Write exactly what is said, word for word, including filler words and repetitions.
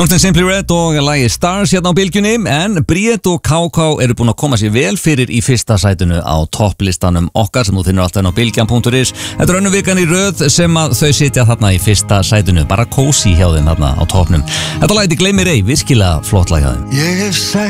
Hljómsveitin Simply Red og lagi Stars hérna á bylgjunni, en Bríet og K K eru búin að koma sér vel fyrir í fyrsta sætinu á topplistanum okkar sem þú finnur alltaf á bylgjan punktur is. Þetta er önnur vikan í röð sem að þau sitja þarna í fyrsta sætinu, bara kósi hjá þeim þarna á toppnum. Þetta lagið Gleymir ei, virkilega flott lag hjá þeim.